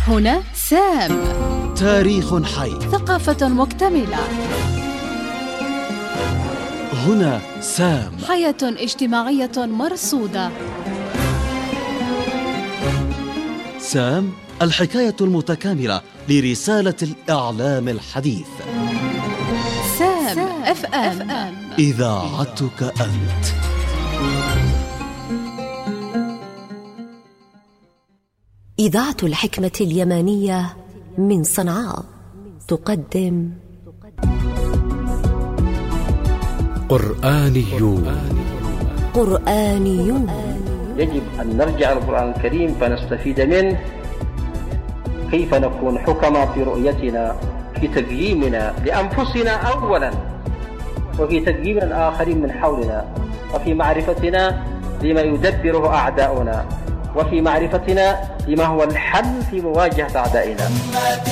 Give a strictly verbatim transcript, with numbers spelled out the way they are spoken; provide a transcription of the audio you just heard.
هنا سام. تاريخ حي، ثقافة مكتملة. هنا سام. حياة اجتماعية مرصودة. سام، الحكاية المتكاملة لرسالة الإعلام الحديث. سام اف ام، إذاعتك أنت. إذاعة الحكمة اليمانية من صنعاء تقدم قرآنيون. قرآنيون. يجب أن نرجع القرآن الكريم فنستفيد منه، كيف نكون حكما في رؤيتنا، في تقييمنا لأنفسنا أولا، وفي تقييم الآخرين من حولنا، وفي معرفتنا لما يدبره أعداؤنا، وفي معرفتنا لما هو الحل في مواجهة أعدائنا.